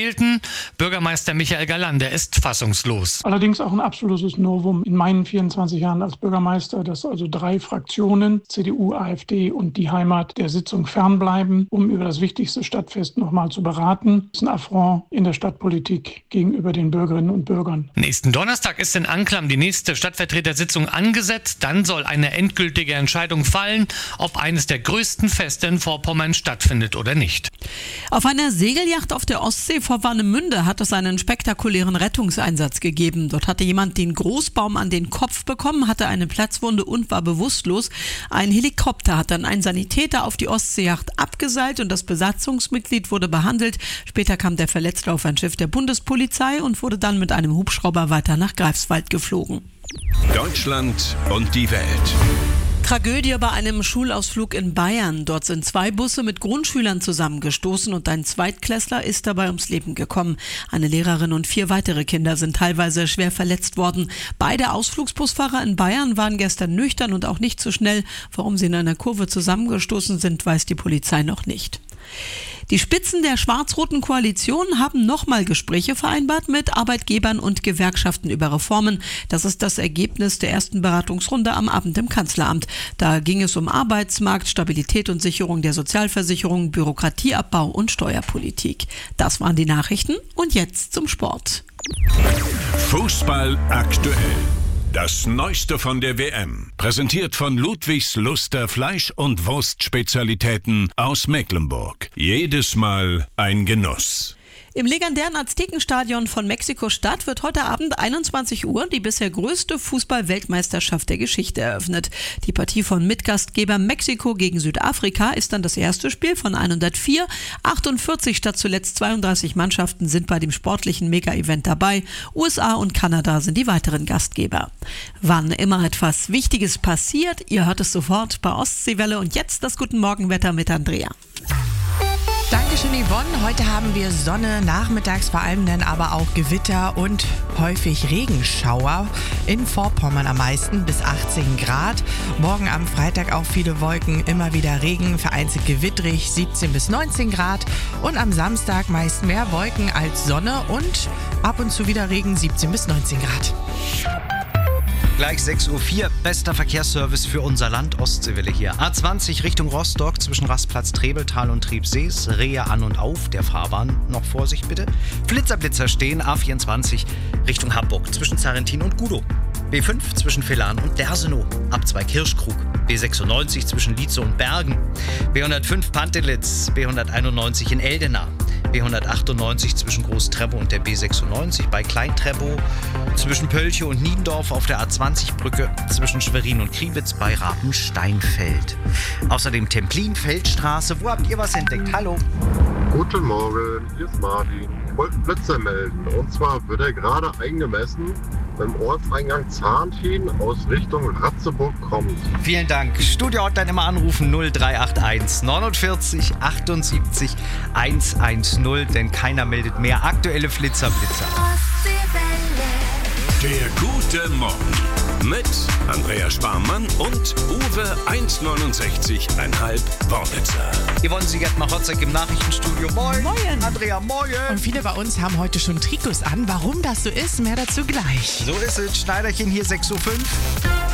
fehlten. Bürgermeister Michael Galland, der ist fassungslos. Allerdings auch ein absolutes Novum in meinen 24 Jahren als Bürgermeister, dass also 3 Fraktionen, CDU, AfD und Die Heimat, der Sitzung fernbleiben, um über das wichtigste Stadtfest nochmal zu beraten. Das ist ein Affront in der Stadtpolitik gegenüber den Bürgerinnen und Bürgern. Nächsten Donnerstag ist in Anklam die nächste Stadtvertretersitzung angesetzt. Dann soll eine endgültige Entscheidung fallen, ob eines der größten Feste in Vorpommern stattfindet oder nicht. Auf einer Segelyacht auf der Ostsee vor Warnemünde hat es einen spektakulären Rettungseinsatz gegeben. Dort hatte jemand den Großbaum an den Kopf bekommen, hatte eine Platzwunde und war bewusstlos. Ein Helikopter hat dann einen Sanitäter auf die Ostseeyacht abgeseilt und das Besatzungsmitglied wurde behandelt. Später kam der Verletzte auf ein Schiff der Bundespolizei und wurde dann mit einem Hubschrauber weiter nach Greifswald geflogen. Deutschland und die Welt. Tragödie bei einem Schulausflug in Bayern. Dort sind 2 Busse mit Grundschülern zusammengestoßen und ein Zweitklässler ist dabei ums Leben gekommen. Eine Lehrerin und 4 weitere Kinder sind teilweise schwer verletzt worden. Beide Ausflugsbusfahrer in Bayern waren gestern nüchtern und auch nicht so schnell. Warum sie in einer Kurve zusammengestoßen sind, weiß die Polizei noch nicht. Die Spitzen der schwarz-roten Koalition haben nochmal Gespräche vereinbart mit Arbeitgebern und Gewerkschaften über Reformen. Das ist das Ergebnis der ersten Beratungsrunde am Abend im Kanzleramt. Da ging es um Arbeitsmarkt, Stabilität und Sicherung der Sozialversicherung, Bürokratieabbau und Steuerpolitik. Das waren die Nachrichten und jetzt zum Sport. Fußball aktuell. Das Neueste von der WM, präsentiert von Ludwigs Luster Fleisch- und Wurstspezialitäten aus Mecklenburg. Jedes Mal ein Genuss. Im legendären Aztekenstadion von Mexiko-Stadt wird heute Abend 21 Uhr die bisher größte Fußball-Weltmeisterschaft der Geschichte eröffnet. Die Partie von Mitgastgeber Mexiko gegen Südafrika ist dann das erste Spiel von 104. 48 statt zuletzt 32 Mannschaften sind bei dem sportlichen Mega-Event dabei. USA und Kanada sind die weiteren Gastgeber. Wann immer etwas Wichtiges passiert, ihr hört es sofort bei Ostseewelle und jetzt das Guten Morgenwetter mit Andrea. Dankeschön, Yvonne. Heute haben wir Sonne, nachmittags vor allem dann aber auch Gewitter und häufig Regenschauer. In Vorpommern am meisten bis 18 Grad. Morgen am Freitag auch viele Wolken, immer wieder Regen, vereinzelt gewittrig, 17 bis 19 Grad. Und am Samstag meist mehr Wolken als Sonne und ab und zu wieder Regen, 17 bis 19 Grad. Gleich 6.04 Uhr, bester Verkehrsservice für unser Land, Ostseewelle hier. A20 Richtung Rostock zwischen Rastplatz Trebeltal und Triebsees, Rehe an und auf der Fahrbahn. Noch Vorsicht bitte. Blitzer stehen, A24 Richtung Hamburg zwischen Zarentin und Gudow. B5 zwischen Villan und Dersenow, ab Kirschkrug. B96 zwischen Lietze und Bergen. B105 Pantelitz, B191 in Eldena. B198 zwischen Groß-Treppow und der B96 bei Klein-Treppow, zwischen Pölche und Niendorf auf der A20-Brücke, zwischen Schwerin und Kriwitz bei Rapensteinfeld. Außerdem Templin-Feldstraße. Wo habt ihr was entdeckt? Hallo. Guten Morgen, hier ist Martin. Ich wollte einen Blitzer melden. Und zwar wird er gerade eingemessen, wenn im Ortseingang Zahntin aus Richtung Ratzeburg kommt. Vielen Dank. Studio-Hotline immer anrufen 0381 49 78 110, denn keiner meldet mehr. Aktuelle Flitzer. Der gute Morgen mit Andrea Sparmann und Uwe 1,69,5 Wornitzer. Yvonne Siegert-Machotzek im Nachrichtenstudio. Moin. Moin. Andrea, moin. Und viele bei uns haben heute schon Trikots an. Warum das so ist, mehr dazu gleich. So ist es. Schneiderchen hier 6.05 Uhr.